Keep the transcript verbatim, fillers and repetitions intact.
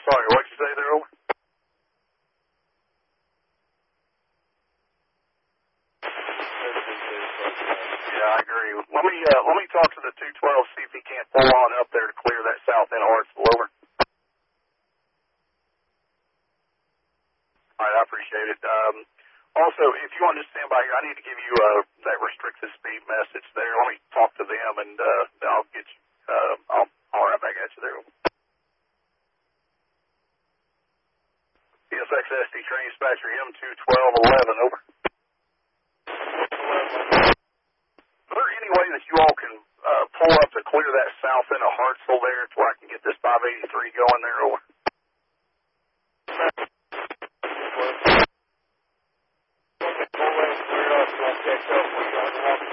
sorry, what'd you say there, over? Yeah, I agree. Let me uh, let me talk to the two twelve, see if he can't pull on up there to clear that south end of Hartsville, over. All right, I appreciate it. Um, also, if you want to stand by here, I need to give you uh, that restricted speed message there. Let me talk to them, and uh, then I'll get you. Uh, I'll I'll right back at you there. P S X S D train dispatcher M two twelve eleven, over. Is there any way that you all can uh, pull up to clear that south end of Hartsville there to where I can get this five eighty-three going there, over?